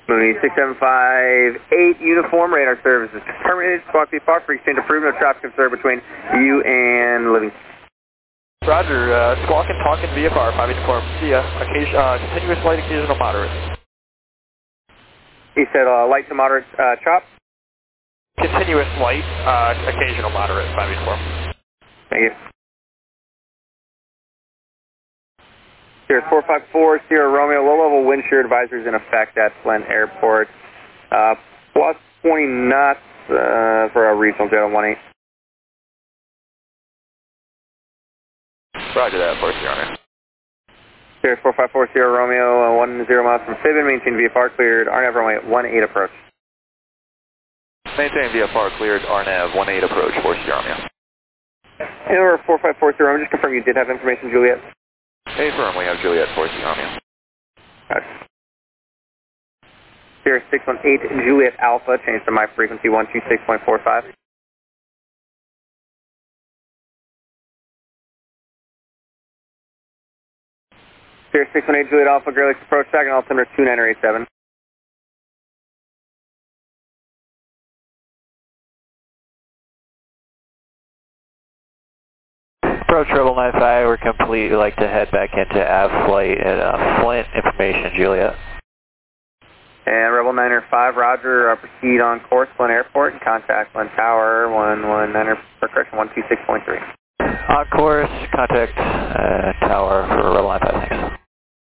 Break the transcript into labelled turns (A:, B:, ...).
A: Mooney 6758, uniform, radar services terminated, squawk VFR for exchange approved, no traffic concern between you and Livingston.
B: Roger, squawk and talk in VFR, 5 uniform, see ya, continuous light, occasional moderate.
A: He said light to moderate chop?
B: Continuous light, occasional moderate, 5 uniform.
A: Thank you. Here's 454 Sierra Romeo, low-level wind shear advisories in effect at Flint Airport. Plus 20 knots for our regional jet on 18.
B: Roger that, 4 Sierra.
A: Here's 454 Sierra Romeo, 10 miles from Fibbin, maintain VFR cleared, RNAV runway at 18 approach.
B: Maintain VFR cleared, RNAV 18 approach, 4 Sierra Romeo.
A: And over 454 Sierra Romeo, just confirm you did have information, Juliet.
B: Affirm, we have Juliet 4 Sierra Romeo.
A: Gotcha. Sierra 618 Juliet Alpha, change to my frequency 126.45. Sierra 618 Juliet Alpha, Great Lakes approach, second altimeter 2987.
B: Approach Rebel 95, we're complete. We'd like to head back into AV flight at Flint, information Juliet.
A: And Rebel 95, Roger, proceed on course, Flint Airport, and contact Flint Tower, 119er, for correction, 126.3.
B: On course, contact Tower for Rebel 95, thanks.